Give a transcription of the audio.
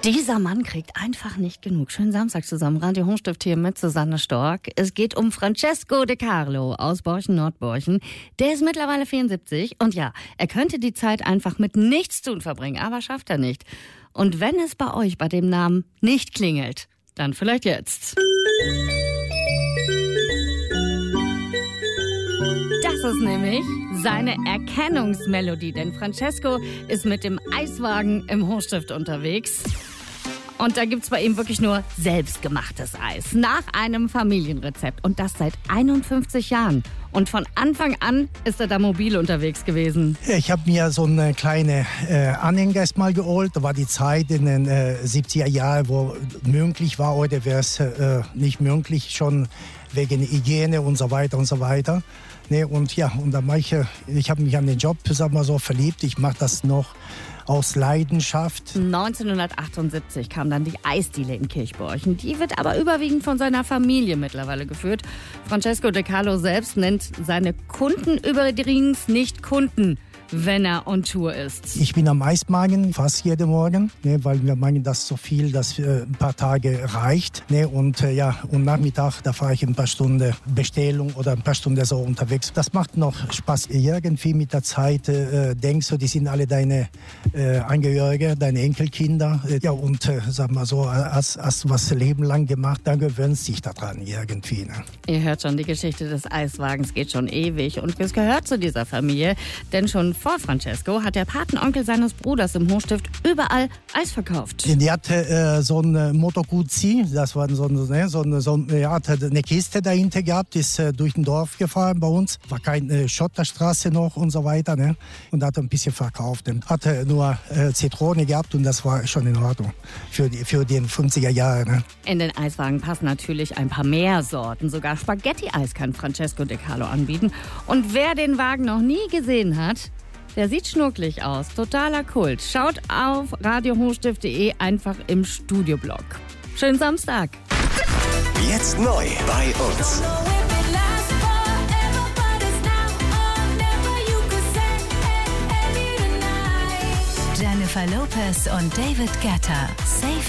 Dieser Mann kriegt einfach nicht genug. Schönen Samstag zusammen. Radio Hochstift hier mit Susanne Stork. Es geht um Francesco De Carlo aus Borchen-Nordborchen. Der ist mittlerweile 74 und ja, er könnte die Zeit einfach mit Nichtstun verbringen, aber schafft er nicht. Und wenn es bei euch bei dem Namen nicht klingelt, dann vielleicht jetzt. Das ist nämlich seine Erkennungsmelodie, denn Francesco ist mit dem Eiswagen im Hochstift unterwegs. Und da gibt's bei ihm wirklich nur selbstgemachtes Eis. Nach einem Familienrezept. Und das seit 51 Jahren. Und von Anfang an ist er da mobil unterwegs gewesen. Ich habe mir so eine kleine Anhänger erstmal geholt. Da war die Zeit in den 70er Jahren, wo möglich war. Heute wäre es nicht möglich, schon wegen Hygiene und so weiter und so weiter. Nee, und ja, und dann ich habe mich an den Job, sag mal so, verliebt. Ich mache das noch aus Leidenschaft. 1978 kam dann die Eisdiele in Kirchborchen. Die wird aber überwiegend von seiner Familie mittlerweile geführt. Francesco De Carlo selbst nennt seine Kunden übrigens nicht Kunden, wenn er on Tour ist. Ich bin am Eiswagen fast jeden Morgen, ne, weil wir meinen, dass so viel, dass ein paar Tage reicht. Ne, und Nachmittag, da fahre ich ein paar Stunden Bestellung oder ein paar Stunden so unterwegs. Das macht noch Spaß. Irgendwie mit der Zeit denkst du, die sind alle deine Angehörige, deine Enkelkinder. Sag mal so, hast du was Leben lang gemacht, dann gewöhnst dich daran irgendwie. Ne? Ihr hört schon, die Geschichte des Eiswagens geht schon ewig und es gehört zu dieser Familie, denn schon vor Francesco hat der Patenonkel seines Bruders im Hochstift überall Eis verkauft. Die hatte so ein Moto Guzzi, das war hatte eine Kiste dahinter gehabt, ist durch ein Dorf gefahren bei uns, war keine Schotterstraße noch und so weiter, ne? Und hat ein bisschen verkauft. Hatte nur Zitrone gehabt und das war schon in Ordnung für die 50er Jahre. Ne? In den Eiswagen passen natürlich ein paar mehr Sorten, sogar Spaghetti-Eis kann Francesco De Carlo anbieten. Und wer den Wagen noch nie gesehen hat, der sieht schnucklig aus, totaler Kult. Schaut auf radiohochstift.de einfach im Studioblog. Schönen Samstag. Jetzt neu bei uns. Jennifer Lopez und David Guetta. Safe